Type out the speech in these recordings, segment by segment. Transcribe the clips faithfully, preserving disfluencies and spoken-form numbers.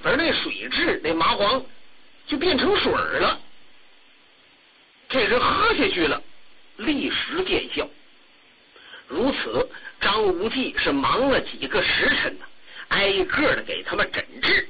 而那水蛭那麻黄就变成水了。这人喝下去了，立时见效。如此，张无忌是忙了几个时辰呢，挨个的给他们诊治。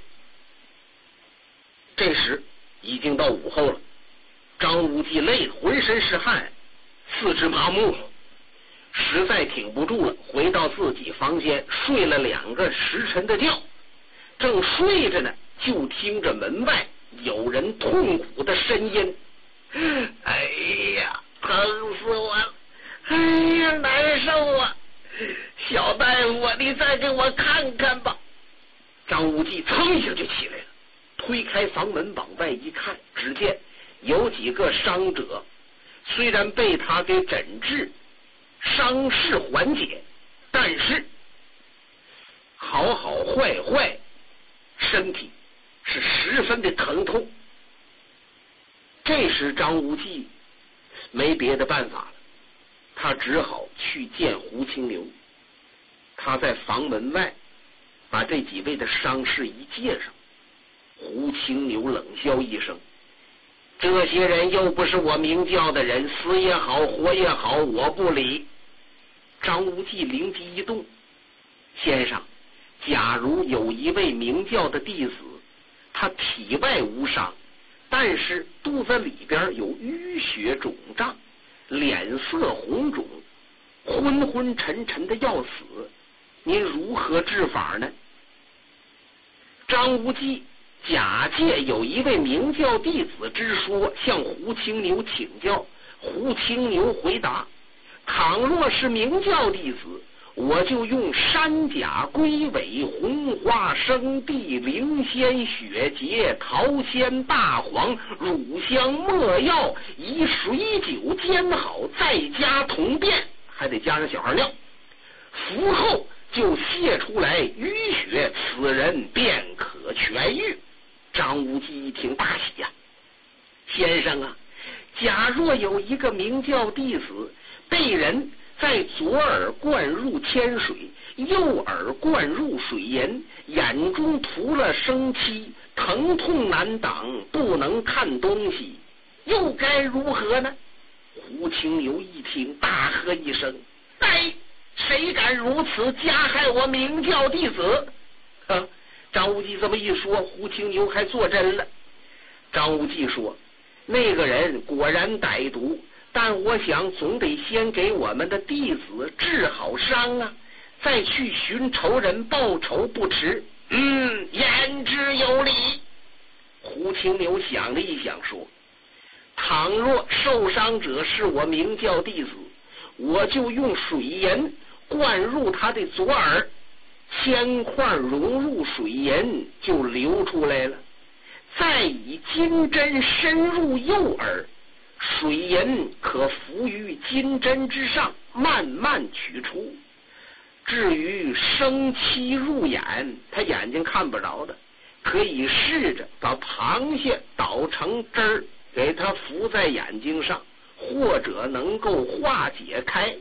这时已经到午后了，张无忌累得浑身是汗，四肢麻木，实在挺不住了，回到自己房间睡了两个时辰的觉。正睡着呢，就听着门外有人痛苦的呻吟：“哎呀，疼死我了！哎呀，难受啊！小大夫，你再给我看看吧。”张无忌噌一下就起来了，推开房门往外一看，只见有几个伤者，虽然被他给诊治，伤势缓解，但是好好坏坏，身体是十分的疼痛。这时张无忌没别的办法了，他只好去见胡青牛。他在房门外把这几位的伤势一介绍，胡青牛冷笑一声：“这些人又不是我明教的人，死也好活也好，我不理。”张无忌灵机一动：“先生，假如有一位明教的弟子，他体外无伤，但是肚子里边有淤血肿胀，脸色红肿，昏昏沉沉的要死，您如何治法呢？”张无忌假借有一位明教弟子之说，向胡青牛请教。胡青牛回答：“倘若是明教弟子，我就用山甲、龟尾、红花生地、灵仙、血节、桃仙、大黄、乳香、没药，以水酒煎好，再加铜变，还得加上小孩尿，服后就泄出来淤血，此人便可痊愈。”张无忌一听大喜呀、啊！先生啊，假若有一个明教弟子被人在左耳灌入铅水，右耳灌入水银，眼中涂了生漆，疼痛难挡，不能看东西，又该如何呢？胡青牛一听大喝一声：“呆！谁敢如此加害我明教弟子？”啊！张无忌这么一说，胡青牛还坐真了。张无忌说：“那个人果然歹毒，但我想总得先给我们的弟子治好伤啊，再去寻仇人报仇不迟。”嗯，言之有理。胡青牛想了一想说：“倘若受伤者是我明教弟子，我就用水银灌入他的左耳，铅块融入水银就流出来了，再以金针深入右耳，水银可浮于金针之上，慢慢取出。至于生漆入眼，他眼睛看不着的，可以试着把螃蟹捣成汁儿，给它浮在眼睛上，或者能够化解开。”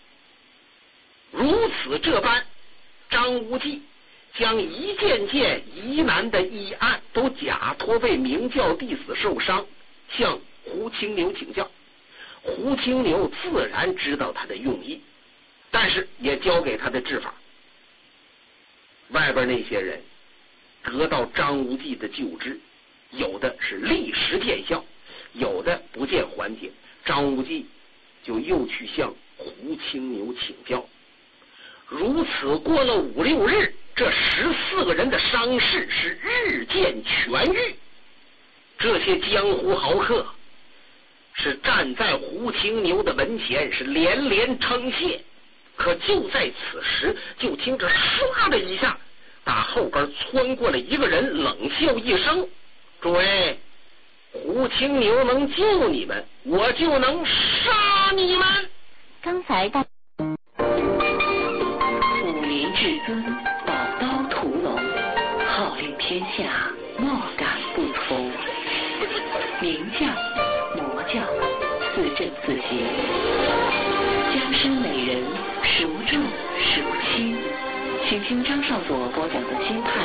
如此这般，张无忌将一件件疑难的医案都假托为明教弟子受伤，向胡青牛请教。胡青牛自然知道他的用意，但是也教给他的治法。外边那些人得到张无忌的救治，有的是立时见效，有的不见缓解。张无忌就又去向胡青牛请教。如此过了五六日，这十四个人的伤势是日渐痊愈。这些江湖豪客是站在胡青牛的门前，是连连称谢。可就在此时，就听着唰的一下，打后边窜过来一个人，冷笑一声：“诸位，胡青牛能救你们，我就能杀你们。” 刚才大武林至尊，宝刀屠龙，号令天下，莫敢不从。明教、魔教，自正自邪，江山美人，孰重孰轻？请听张少佐播讲的新派